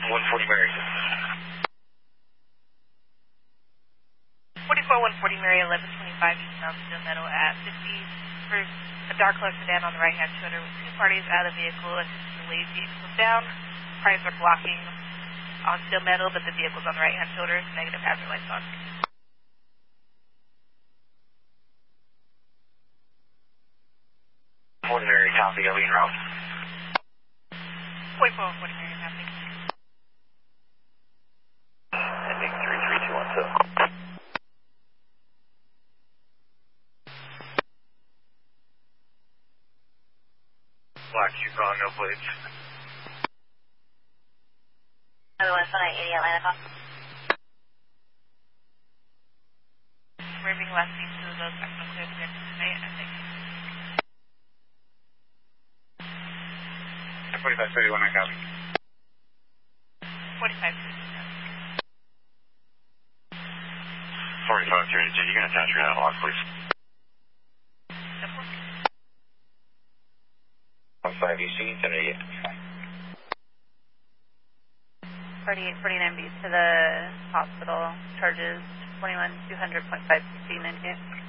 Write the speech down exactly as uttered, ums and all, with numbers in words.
one forty Mary. forty-four one forty Mary, eleven twenty-five eastbound Steel Meadow at fifty for a dark colored sedan on the right-hand shoulder with two parties out of the vehicle. Assisting the lady vehicle down. Parties are blocking on Steel Meadow, but the vehicle's on the right-hand shoulder. Negative hazard lights on. forty Mary, copy, Alien Route. forty-four one forty Mary, copy. Ending three three two one two. Black Yukon, no plates. Otherwise, one eighty Atlanta call. Moving left east to those actual clear to tonight, I think. forty-five thirty-one, I copy. forty-five thirty-one. forty-five thirty-two, you can attach your analog, please. one five E C, ten eighty-eight. forty-eight forty-nine B to the hospital, charges twenty-one two hundred point five C C ninety-eight.